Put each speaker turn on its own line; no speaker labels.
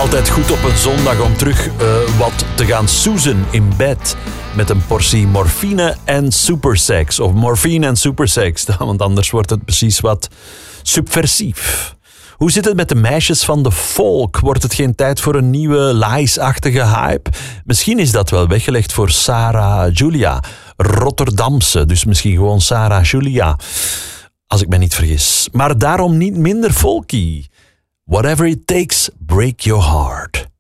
Altijd goed op een zondag om terug wat te gaan soezen in bed. Met een portie morfine en supersex. Of morfine en supersex. Want anders wordt het precies wat subversief. Hoe zit het met de meisjes van de folk? Wordt het geen tijd voor een nieuwe Lies-achtige hype? Misschien is dat wel weggelegd voor Sarah Julia. Rotterdamse, dus misschien gewoon Sarah Julia. Als ik me niet vergis. Maar daarom niet minder folky. Whatever it takes, break your heart.